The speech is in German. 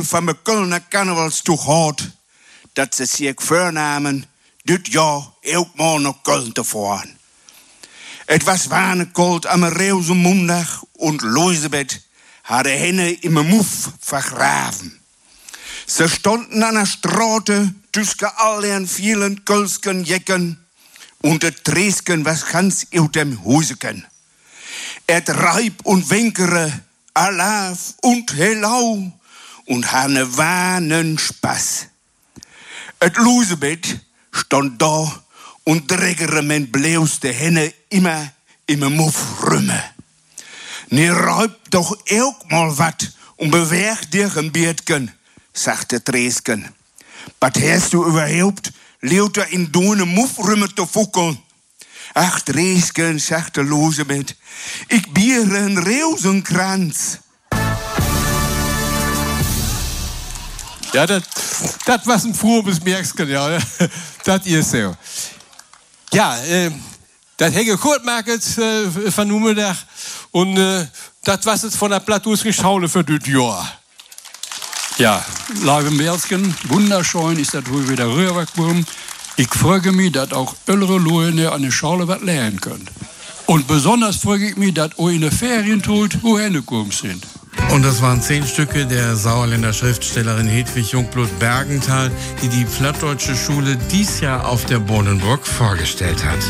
van mijn Kölner Karnevalstoeg hoort dat ze zich voornamen dit jaar ook maar naar Köln te fahren. Het was zwanekoud am Reuze Montag und Elisabeth had de Henne in mijn moef vergraven. Ze stonden an der Straße tussen all den vielen Kölsken Jecken und het Tresken was ganz uit dem Huseken. Et Reib und Wenkere, Alaf und Helau und hane wanen Spaß. Et Elisabeth stond da und dreckere men blauste Henne immer in mijn Muff rümme. Ne räubt doch auch mal wat und bewerkt dir ein Bierdken, sagte Tresken. Was hast du überhaupt, lauter in deine Muff rümme zu fuckeln? Ach, Tresken, sagte Elisabeth, ich biere een Reusenkranz. Ja, das was ein frommes Märksken, ja, das ist so. Ja, das hätte gut market von Nummerdag und das was es von der Plattdeutsche Schaule für das Jahr. Ja, liebe Märksken, wunderschön ist das wohl wieder rübergekommen. Ich freue mich, dass auch eure Leute an der Schule was lernen können. Und besonders freue ich mich, dass euch in der Ferien tut, wohin gekommen sind. Und das waren 10 Stücke der Sauerländer Schriftstellerin Hedwig Jungblut-Bergenthal, die die Plattdeutsche Schule dies Jahr auf der Bohnenburg vorgestellt hat.